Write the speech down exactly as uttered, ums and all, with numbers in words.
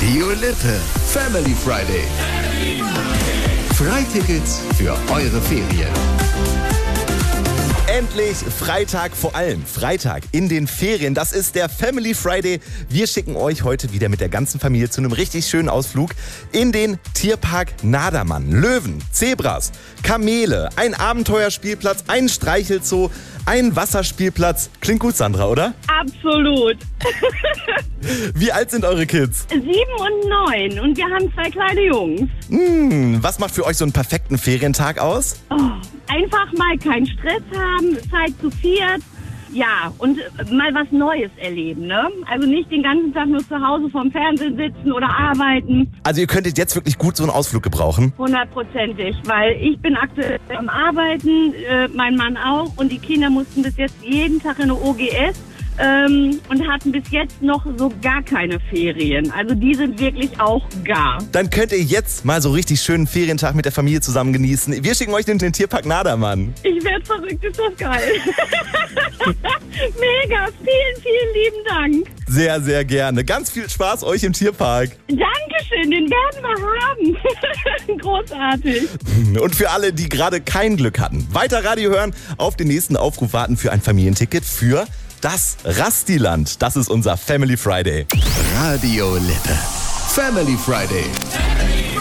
Radio Lippe Family Friday. Freitickets für eure Ferien. Endlich Freitag, vor allem Freitag in den Ferien. Das ist der Family Friday. Wir schicken euch heute wieder mit der ganzen Familie zu einem richtig schönen Ausflug in den Tierpark Nadermann. Löwen, Zebras, Kamele, ein Abenteuerspielplatz, ein Streichelzoo, ein Wasserspielplatz. Klingt gut, Sandra, oder? Absolut. Wie alt sind eure Kids? Sieben und neun und wir haben zwei kleine Jungs. Hm, was macht für euch so einen perfekten Ferientag aus? Oh, einfach mal keinen Stress haben, Zeit zu viert. Ja, und mal was Neues erleben, ne? Also nicht den ganzen Tag nur zu Hause vorm Fernsehen sitzen oder arbeiten. Also ihr könntet jetzt wirklich gut so einen Ausflug gebrauchen? Hundertprozentig, weil ich bin aktuell am Arbeiten, äh, mein Mann auch. Und die Kinder mussten bis jetzt jeden Tag in eine O G S. Ähm, und hatten bis jetzt noch so gar keine Ferien. Also die sind wirklich auch gar. Dann könnt ihr jetzt mal so richtig schönen Ferientag mit der Familie zusammen genießen. Wir schicken euch in den Tierpark Nadermann. Ich werde verrückt, ist das geil. Mega, vielen, vielen lieben Dank. Sehr, sehr gerne. Ganz viel Spaß euch im Tierpark. Dankeschön, den werden wir haben. Großartig. Und für alle, die gerade kein Glück hatten, weiter Radio hören, auf den nächsten Aufruf warten für ein Familienticket für das Rastiland. Das ist unser Family Friday. Radio Lippe Family Friday.